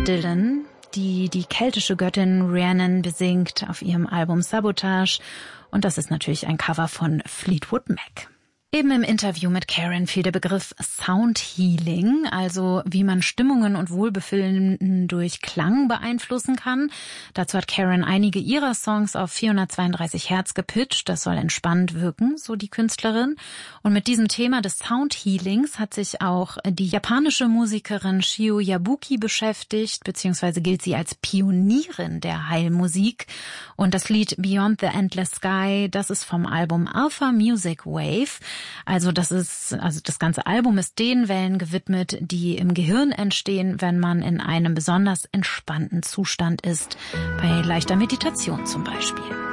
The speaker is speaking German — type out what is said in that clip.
Dylan, die die keltische Göttin Rhiannon besingt auf ihrem Album Sabotage. Und das ist natürlich ein Cover von Fleetwood Mac. Eben im Interview mit Karen fiel der Begriff Sound Healing, also wie man Stimmungen und Wohlbefinden durch Klang beeinflussen kann. Dazu hat Karen einige ihrer Songs auf 432 Hertz gepitcht. Das soll entspannt wirken, so die Künstlerin. Und mit diesem Thema des Sound Healings hat sich auch die japanische Musikerin Shio Yabuki beschäftigt, beziehungsweise gilt sie als Pionierin der Heilmusik. Und das Lied Beyond the Endless Sky, das ist vom Album Alpha Music Wave. Also das ganze Album ist den Wellen gewidmet, die im Gehirn entstehen, wenn man in einem besonders entspannten Zustand ist, bei leichter Meditation zum Beispiel.